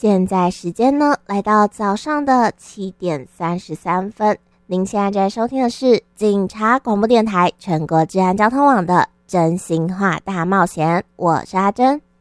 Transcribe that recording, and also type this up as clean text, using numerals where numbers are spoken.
现在时间呢，来到早上的7:33。您现在正在收听的是警察广播电台全国治安交通网的真心话大冒险，我是阿珍。